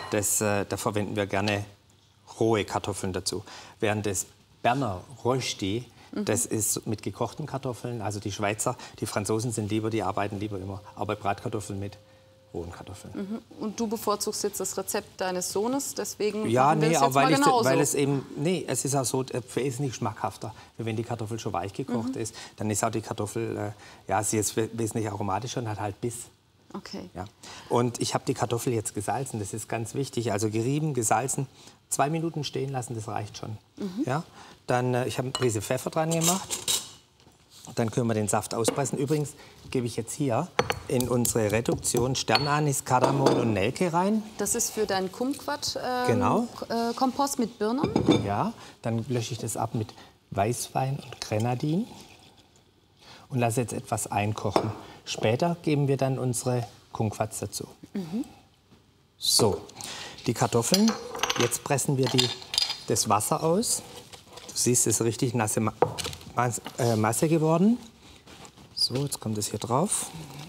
Da verwenden wir gerne rohe Kartoffeln dazu. Während das Berner Rösti, das ist mit gekochten Kartoffeln. Also die Schweizer, die Franzosen die arbeiten lieber immer auch bei Bratkartoffeln mit rohen Kartoffeln. Und du bevorzugst jetzt das Rezept deines Sohnes, deswegen ja, machen wir nee, das jetzt mal genauso. weil es eben, nee, es ist auch so, für es nicht schmackhafter. Wenn die Kartoffel schon weich gekocht ist, dann ist auch die Kartoffel, ja, sie ist wesentlich aromatischer und hat halt Biss. Okay. Ja. Und ich habe die Kartoffel jetzt gesalzen, das ist ganz wichtig. Also gerieben, gesalzen, 2 Minuten stehen lassen, das reicht schon. Ja. Dann, ich habe eine Prise Pfeffer dran gemacht. Dann können wir den Saft auspressen. Übrigens gebe ich jetzt hier in unsere Reduktion Sternanis, Kardamom und Nelke rein. Das ist für deinen Kumquat Genau. Kompost mit Birnen? Ja, dann lösche ich das ab mit Weißwein und Grenadin und lasse jetzt etwas einkochen. Später geben wir dann unsere Kumquats dazu. So, die Kartoffeln, jetzt pressen wir das Wasser aus. Du siehst, es ist richtig nasse Masse geworden. So, jetzt kommt es hier drauf.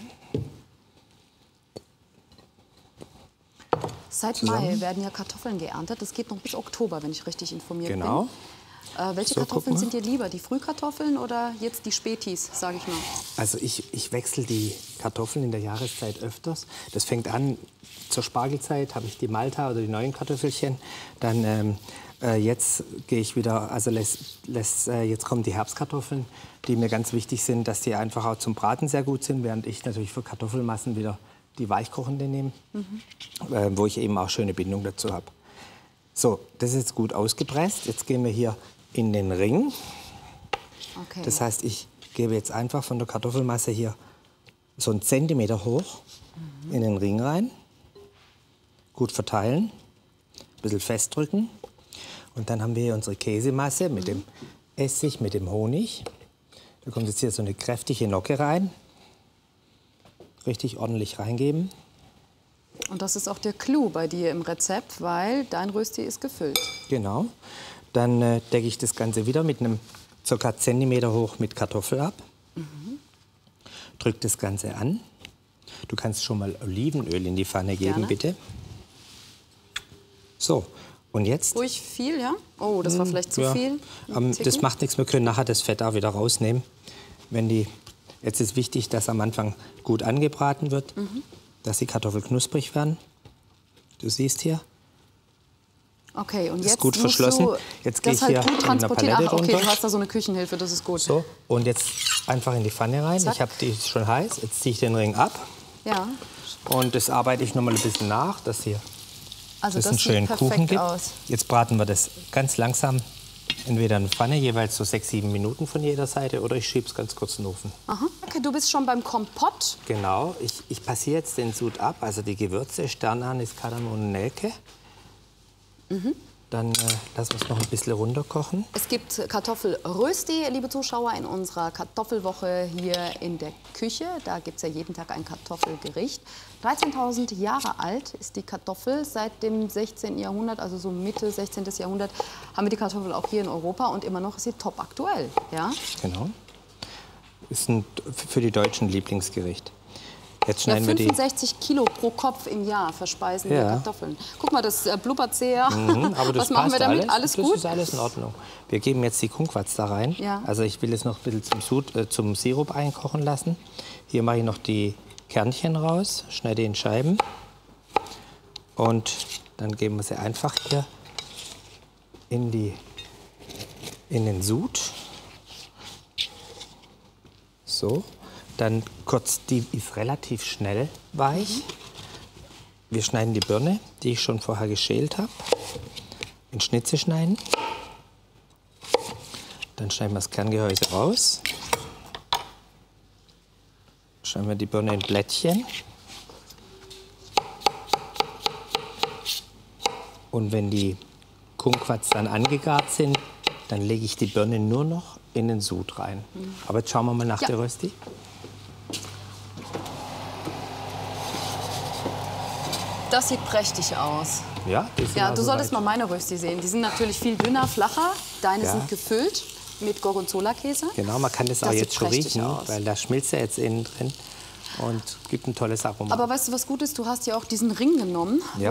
Seit Mai werden ja Kartoffeln geerntet. Das geht noch bis Oktober, wenn ich richtig informiert bin. Genau. Welche Kartoffeln sind dir lieber? Die Frühkartoffeln oder jetzt die Spätis, sage ich mal? Also ich wechsle die Kartoffeln in der Jahreszeit öfters. Das fängt an, zur Spargelzeit habe ich die Malta oder die neuen Kartoffelchen. Dann jetzt gehe ich wieder, also jetzt kommen die Herbstkartoffeln, die mir ganz wichtig sind, dass die einfach auch zum Braten sehr gut sind, während ich natürlich für Kartoffelmassen wieder die weichkochende nehme, wo ich eben auch schöne Bindung dazu habe. So, das ist jetzt gut ausgepresst. Jetzt gehen wir hier in den Ring. Okay. Das heißt, ich gebe jetzt einfach von der Kartoffelmasse hier so 1 Zentimeter hoch in den Ring rein. Gut verteilen, ein bisschen festdrücken. Und dann haben wir hier unsere Käsemasse mit dem Essig, mit dem Honig. Da kommt jetzt hier so eine kräftige Nocke rein. Richtig ordentlich reingeben. Und das ist auch der Clou bei dir im Rezept, weil dein Rösti ist gefüllt. Genau. Dann decke ich das Ganze wieder mit einem ca. Zentimeter hoch mit Kartoffel ab. Drück das Ganze an. Du kannst schon mal Olivenöl in die Pfanne geben, Gerne. bitte. So, und jetzt? Ruhig viel, ja? Oh, das war vielleicht zu viel. Das macht nichts, wir können nachher das Fett auch wieder rausnehmen. Jetzt ist wichtig, dass am Anfang gut angebraten wird, dass die Kartoffeln knusprig werden. Du siehst hier. Okay, und ist jetzt gut verschlossen. Jetzt gehe ich hier gut mit einer transportieren. Palette Ach, okay, runter. du hast da so eine Küchenhilfe, das ist gut. So, und jetzt einfach in die Pfanne rein. Zack. Ich habe die schon heiß. Jetzt ziehe ich den Ring ab. Ja. Und das arbeite ich noch mal ein bisschen nach, dass hier Also es das einen sieht schönen perfekt Kuchen gibt. aus. Jetzt braten wir das ganz langsam entweder in der Pfanne, jeweils so 6, 7 Minuten von jeder Seite, oder ich schiebe es ganz kurz in den Ofen. Aha. Okay, du bist schon beim Kompott. Genau, ich passiere jetzt den Sud ab, also die Gewürze, Sternanis, Kardamom und Nelke. Dann lassen wir es noch ein bisschen runterkochen. Es gibt Kartoffelrösti, liebe Zuschauer, in unserer Kartoffelwoche hier in der Küche. Da gibt es ja jeden Tag ein Kartoffelgericht. 13.000 Jahre alt ist die Kartoffel. Seit dem 16. Jahrhundert, also so Mitte 16. Jahrhundert, haben wir die Kartoffel auch hier in Europa. Und immer noch ist sie top aktuell. Ja? Genau. Ist für die Deutschen Lieblingsgericht. Jetzt Ja, schneiden wir die. 65 Kilo pro Kopf im Jahr verspeisen wir Ja. Kartoffeln. Guck mal, das blubbert sehr. Aber das Was machen wir passt damit? Alles Das gut? ist alles in Ordnung. Wir geben jetzt die Kumquats da rein. Ja. Also ich will es noch ein bisschen zum Sirup einkochen lassen. Hier mache ich noch die Kernchen raus, schneide in Scheiben. Und dann geben wir sie einfach hier in den Sud. So. Dann die ist relativ schnell weich. Wir schneiden die Birne, die ich schon vorher geschält habe, in Schnitze schneiden. Dann schneiden wir das Kerngehäuse raus. Schneiden wir die Birne in Blättchen. Und wenn die Kumquats dann angegart sind, dann lege ich die Birne nur noch in den Sud rein. Aber jetzt schauen wir mal nach der Rösti. Das sieht prächtig aus. Ja, die sind Ja, also du solltest weit. mal meine Rösti sehen. Die sind natürlich viel dünner, flacher. Deine Ja. sind gefüllt mit Gorgonzola-Käse. Genau, man kann das auch Das jetzt sieht schon prächtig riechen, aus. weil da schmilzt ja jetzt innen drin und gibt ein tolles Aroma. Aber weißt du, was gut ist? Du hast ja auch diesen Ring genommen. Ja.